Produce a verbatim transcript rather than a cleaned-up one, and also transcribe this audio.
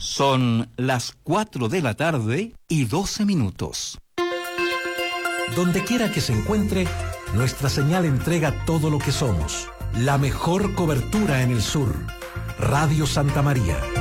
Son las cuatro de la tarde y doce minutos. Donde quiera que se encuentre, nuestra señal entrega todo lo que somos. La mejor cobertura en el sur. Radio Santa María.